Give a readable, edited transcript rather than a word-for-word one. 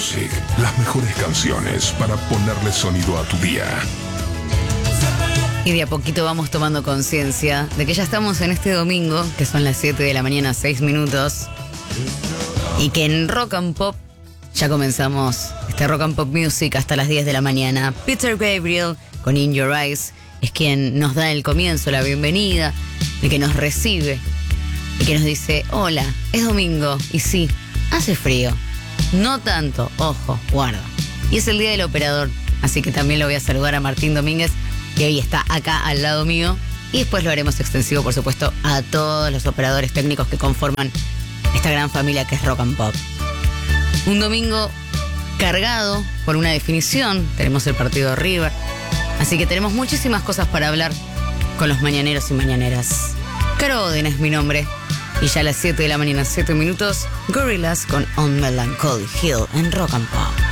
Music, las mejores canciones para ponerle sonido a tu día. Y de a poquito vamos tomando conciencia de que ya estamos en este domingo, que son las 7 de la mañana, 6 minutos, y que en Rock and Pop ya comenzamos este Rock and Pop Music hasta las 10 de la mañana. Peter Gabriel con In Your Eyes es quien nos da el comienzo, la bienvenida, el que nos recibe y que nos dice: hola, es domingo y sí, hace frío. No tanto, ojo, guarda. Y es el día del operador, así que también lo voy a saludar a Martín Domínguez, que hoy está acá al lado mío. Y después lo haremos extensivo, por supuesto, a todos los operadores técnicos que conforman esta gran familia que es Rock and Pop. Un domingo cargado por una definición. Tenemos el partido River. Así que tenemos muchísimas cosas para hablar con los mañaneros y mañaneras. Caro Oden es mi nombre. Y ya a las 7 de la mañana, 7 minutos, Gorillaz con On Melancholy Hill en Rock and Pop.